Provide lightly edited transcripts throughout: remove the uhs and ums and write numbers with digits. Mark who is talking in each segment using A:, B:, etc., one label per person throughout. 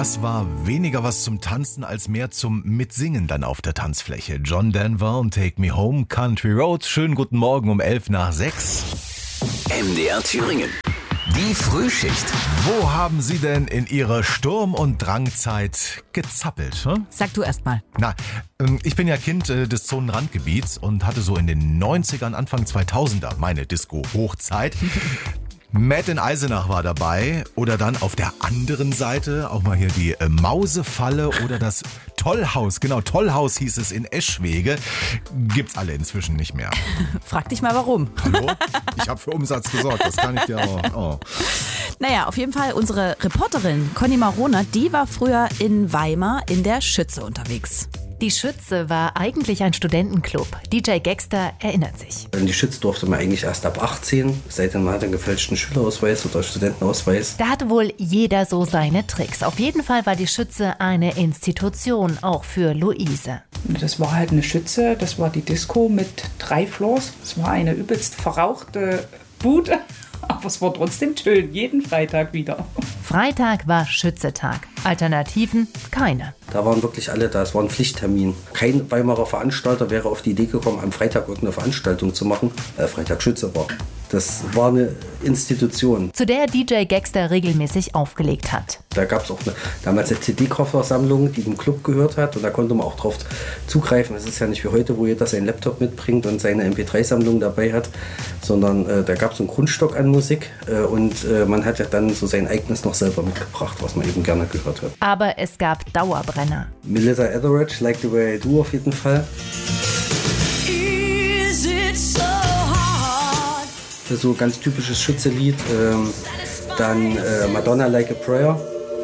A: Das war weniger was zum Tanzen als mehr zum Mitsingen dann auf der Tanzfläche. John Denver und Take Me Home, Country Roads. Schönen guten Morgen um 11:05.
B: MDR Thüringen. Die Frühschicht.
A: Wo haben Sie denn in Ihrer Sturm- und Drangzeit gezappelt? Hm?
C: Sag du erst mal.
A: Na, ich bin ja Kind des Zonenrandgebiets und hatte so in den 90ern, Anfang 2000er meine Disco-Hochzeit. Matt in Eisenach war dabei oder dann auf der anderen Seite auch mal hier die Mausefalle oder das Tollhaus. Genau, Tollhaus hieß es in Eschwege. Gibt's alle inzwischen nicht mehr.
C: Frag dich mal warum.
A: Hallo? Ich habe für Umsatz gesorgt, das kann ich dir auch. Oh.
C: Naja, auf jeden Fall unsere Reporterin Conny Marona, die war früher in Weimar in der Schütze unterwegs.
D: Die Schütze war eigentlich ein Studentenclub. DJ Gexter erinnert sich.
E: In die Schütze durfte man eigentlich erst ab 18, seitdem man hat einen gefälschten Schülerausweis oder Studentenausweis.
D: Da hatte wohl jeder so seine Tricks. Auf jeden Fall war die Schütze eine Institution, auch für Luise.
F: Das war halt eine Schütze, das war die Disco mit 3 Floors. Es war eine übelst verrauchte Bude, aber es war trotzdem schön, jeden Freitag wieder.
D: Freitag war Schützetag. Alternativen keine.
E: Da waren wirklich alle da, es war ein Pflichttermin. Kein Weimarer Veranstalter wäre auf die Idee gekommen, am Freitag irgendeine Veranstaltung zu machen. Freitag Schütze war. Das war eine Institution.
D: Zu der DJ Gexter regelmäßig aufgelegt hat.
E: Da gab es auch damals eine CD-Koffersammlung, die dem Club gehört hat. Und da konnte man auch drauf zugreifen. Es ist ja nicht wie heute, wo jeder seinen Laptop mitbringt und seine MP3-Sammlung dabei hat. Sondern da gab es einen Grundstock an Musik. Und man hat ja dann so sein eigenes noch selber mitgebracht, was man eben gerne gehört hat.
D: Aber es gab Dauerbrenner.
E: Melissa Etheridge, Like the Way I Do auf jeden Fall. Das ist so ein ganz typisches Schütze-Lied. Dann Madonna, Like a Prayer.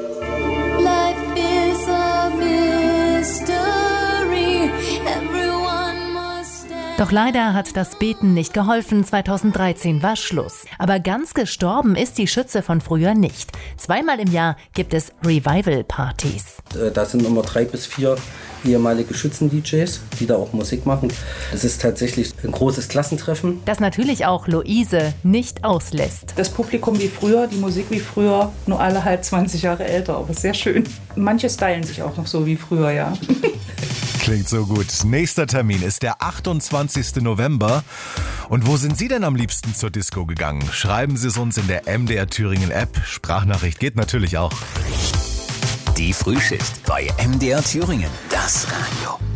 D: Doch leider hat das Beten nicht geholfen. 2013 war Schluss. Aber ganz gestorben ist die Schütze von früher nicht. 2-mal im Jahr gibt es Revival-Partys.
E: Da sind immer 3 bis 4 ehemalige Schützen-DJs, die da auch Musik machen. Das ist tatsächlich ein großes Klassentreffen.
D: Das natürlich auch Luise nicht auslässt.
F: Das Publikum wie früher, die Musik wie früher, nur alle halt 20 Jahre älter, aber sehr schön. Manche stylen sich auch noch so wie früher, ja.
A: Klingt so gut. Nächster Termin ist der 28. November. Und wo sind Sie denn am liebsten zur Disco gegangen? Schreiben Sie es uns in der MDR Thüringen App. Sprachnachricht geht natürlich auch.
B: Die Frühschicht bei MDR Thüringen. Das Radio.